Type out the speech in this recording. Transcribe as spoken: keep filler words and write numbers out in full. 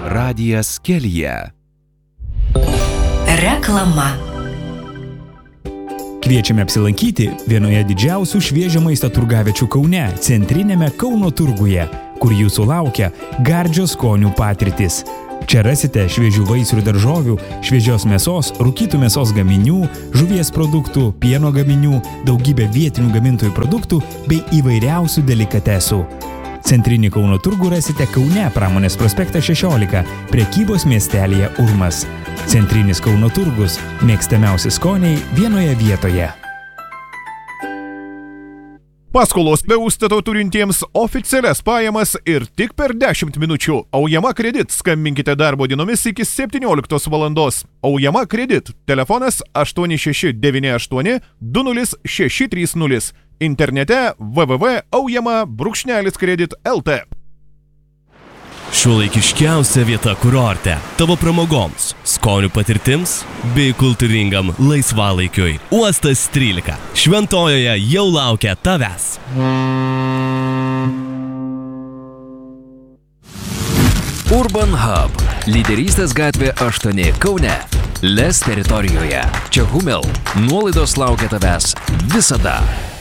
Radijas kelyje. Reklama. Kviečiame apsilankyti vienoje didžiausių šviežio maisto turgaviečių Kaune, centrinėme Kauno turguje, kur jūsų laukia gardžios skonių patirtis. Čia rasite šviežių vaisių ir daržovių, šviežios mėsos, rūkytų mėsos gaminių, žuvies produktų, pieno gaminių, daugybę vietinių gamintojų produktų bei įvairiausių delikatesų. Centrinį Kauno turgų rasite Kaune, Pramonės prospektą šešiolika, prekybos miestelyje Urmas. Centrinis Kauno turgus – mėgstamiausi skoniai vienoje vietoje. Paskolos be užstato turintiems oficialias pajamas ir tik per dešimt minučių. Aujama Kredit. Skambinkite darbo dienomis iki septynioliktos valandos. Aujama Kredit. Telefonas aštuoni šeši devyni aštuoni du nulis šeši trys nulis. Internete w w w taškas aujama brūkšnelis kredit taškas l t. Šiuolaikiškiausia vieta kurorte. Tavo pramogoms, skonių patirtims bei kultūringam laisvalaikiui. Uostas trylika. Šventojoje jau laukia tavęs. Urban Hub. Lyderystės gatvė aštuoni Kaune. Les teritorijoje. Čia Humel. Nuolaidos laukia tavęs visada.